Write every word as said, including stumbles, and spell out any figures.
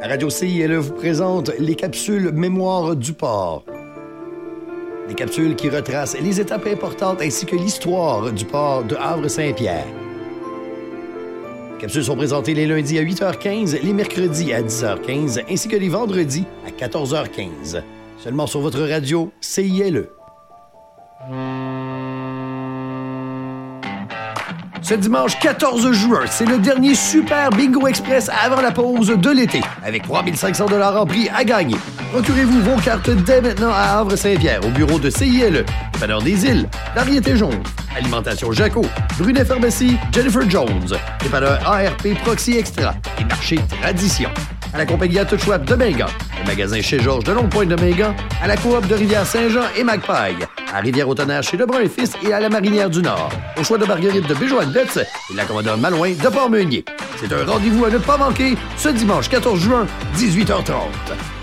La radio C I L E vous présente les capsules Mémoire du port. Des capsules qui retracent les étapes importantes ainsi que l'histoire du port de Havre-Saint-Pierre. Les capsules sont présentées les lundis à huit heures quinze, les mercredis à dix heures quinze ainsi que les vendredis à quatorze heures quinze. Seulement sur votre radio C I L E. Ce dimanche quatorze juin, c'est le dernier Super Bingo Express avant la pause de l'été, avec trois mille cinq cents dollars en prix à gagner. Procurez-vous vos cartes dès maintenant à Havre-Saint-Pierre, au bureau de C I L E, Dépanneur des Îles, Variété Jaune, Alimentation Jaco, Brunet Pharmacie, Jennifer Jones, Dépanneur A R P Proxy Extra et Marché Tradition. À la compagnie Touchouap de Mingan, le magasin chez Georges de Longue-Pointe de Mingan, à la coop de Rivière-Saint-Jean et Magpie, à Rivière-au-Tonnerre chez Lebrun et Fils et à la Marinière du Nord, au choix de Marguerite de Béjoine-Betz et la commodore Malouin de Port-Meunier. C'est un rendez-vous à ne pas manquer ce dimanche quatorze juin, dix-huit heures trente.